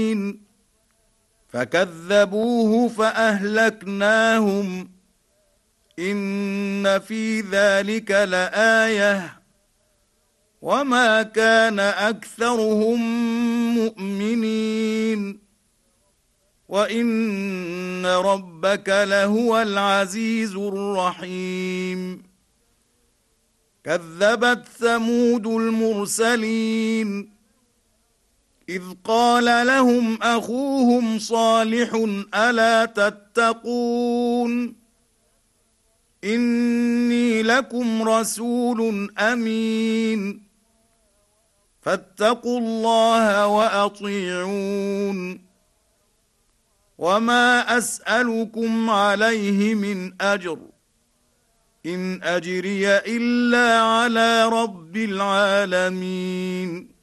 فكذبوه فأهلكناهم إن في ذلك لآية وما كان أكثرهم مؤمنين وإن ربك لهو العزيز الرحيم كذبت ثمود المرسلين إذ قال لهم أخوهم صالح ألا تتقون إني لكم رسول أمين فاتقوا الله وأطيعون وما أسألكم عليه من أجر إن أجري إلا على رب العالمين